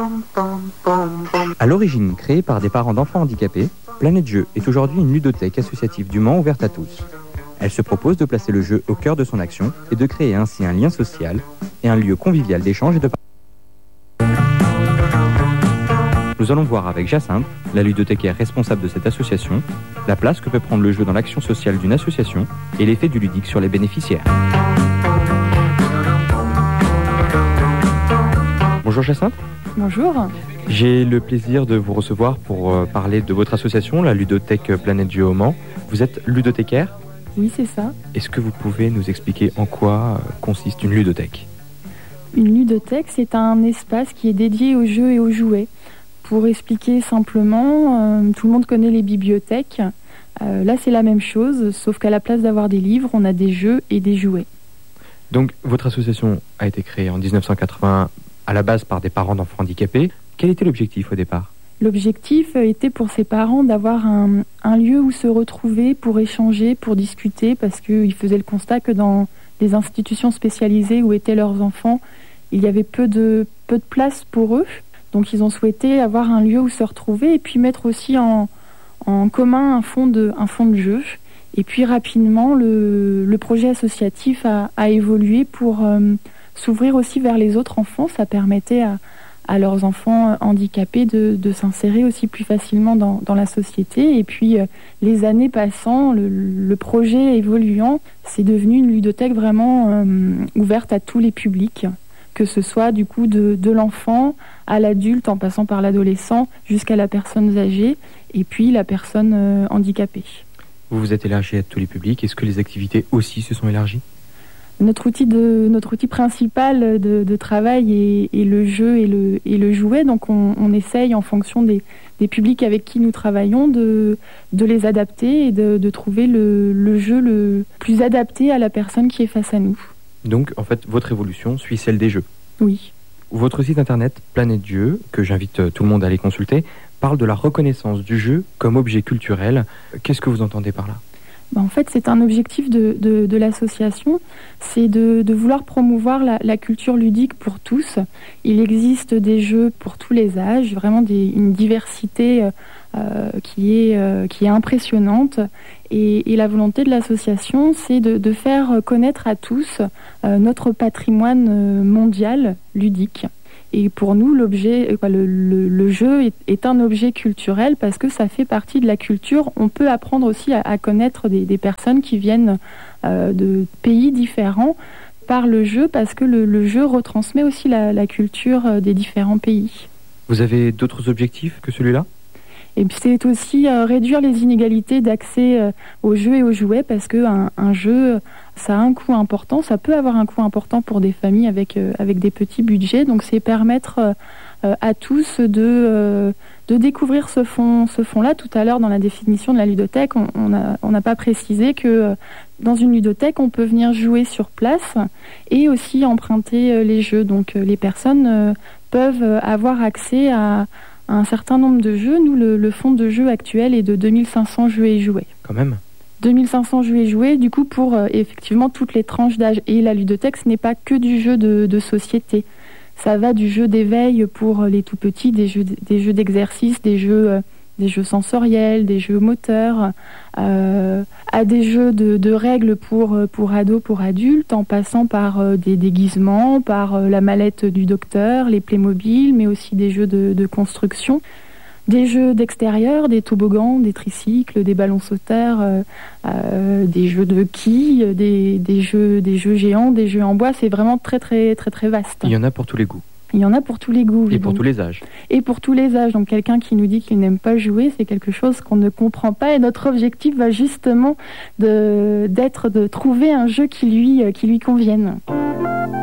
À l'origine créée par des parents d'enfants handicapés, Planète Jeux est aujourd'hui une ludothèque associative du Mans ouverte à tous. Elle se propose de placer le jeu au cœur de son action et de créer ainsi un lien social et un lieu convivial d'échange et de partage. Nous allons voir avec Jacinthe, la ludothécaire responsable de cette association, la place que peut prendre le jeu dans l'action sociale d'une association et l'effet du ludique sur les bénéficiaires. Bonjour Jacinthe. Bonjour. J'ai le plaisir de vous recevoir pour parler de votre association, la ludothèque Planète Jeux au Mans. Vous êtes ludothécaire ? Oui, c'est ça. Est-ce que vous pouvez nous expliquer en quoi consiste une ludothèque ? Une ludothèque, c'est un espace qui est dédié aux jeux et aux jouets. Pour expliquer simplement, tout le monde connaît les bibliothèques. Là, c'est la même chose, sauf qu'à la place d'avoir des livres, on a des jeux et des jouets. Donc, votre association a été créée en 1980 à la base par des parents d'enfants handicapés. Quel était l'objectif au départ ? L'objectif était pour ces parents d'avoir un lieu où se retrouver pour échanger, pour discuter, parce qu'ils faisaient le constat que dans les institutions spécialisées où étaient leurs enfants, il y avait peu de place pour eux. Donc ils ont souhaité avoir un lieu où se retrouver et puis mettre aussi en commun un fond de jeu. Et puis rapidement, le projet associatif a évolué pour s'ouvrir aussi vers les autres enfants. Ça permettait à leurs enfants handicapés de s'insérer aussi plus facilement dans la société. Et puis, les années passant, le projet évoluant, c'est devenu une ludothèque vraiment ouverte à tous les publics, que ce soit du coup de l'enfant à l'adulte, en passant par l'adolescent, jusqu'à la personne âgée, et puis la personne handicapée. Vous vous êtes élargi à tous les publics. Est-ce que les activités aussi se sont élargies ? Notre outil principal de travail est le jeu et le jouet. Donc on essaye en fonction des publics avec qui nous travaillons de les adapter et de trouver le jeu le plus adapté à la personne qui est face à nous. Donc en fait votre évolution suit celle des jeux. Oui. Votre site internet Planète Jeux, que j'invite tout le monde à aller consulter, parle de la reconnaissance du jeu comme objet culturel. Qu'est-ce que vous entendez par là ? En fait, c'est un objectif de l'association, c'est de vouloir promouvoir la culture ludique pour tous. Il existe des jeux pour tous les âges, vraiment une diversité qui est impressionnante. Et la volonté de l'association, c'est de faire connaître à tous notre patrimoine mondial ludique. Et pour nous, le jeu est un objet culturel parce que ça fait partie de la culture. On peut apprendre aussi à connaître des personnes qui viennent de pays différents par le jeu parce que le jeu retransmet aussi la culture des différents pays. Vous avez d'autres objectifs que celui-là ? Et puis c'est aussi réduire les inégalités d'accès aux jeux et aux jouets parce qu'un jeu, ça a un coût important, ça peut avoir un coût important pour des familles avec des petits budgets. Donc c'est permettre à tous de découvrir ce fond-là. Tout à l'heure, dans la définition de la ludothèque, on n'a pas précisé que dans une ludothèque, on peut venir jouer sur place et aussi emprunter les jeux. Donc les personnes peuvent avoir accès à un certain nombre de jeux. Nous, le fonds de jeux actuel est de 2500 jeux et jouets. Quand même. 2500 jeux et jouets, du coup, pour effectivement toutes les tranches d'âge. Et la ludothèque, ce n'est pas que du jeu de société. Ça va du jeu d'éveil pour les tout petits, des jeux d'exercice, des jeux sensoriels, des jeux moteurs, à des jeux de règles pour ados, pour adultes, en passant par des déguisements, par la mallette du docteur, les Playmobil, mais aussi des jeux de construction, des jeux d'extérieur, des toboggans, des tricycles, des ballons sauteurs, des jeux de quilles, des jeux géants, des jeux en bois. C'est vraiment très très très très vaste. Il y en a pour tous les goûts. Il y en a pour tous les goûts. Et pour tous les âges. Et pour tous les âges. Donc quelqu'un qui nous dit qu'il n'aime pas jouer, c'est quelque chose qu'on ne comprend pas. Et notre objectif va justement de trouver un jeu qui lui convienne.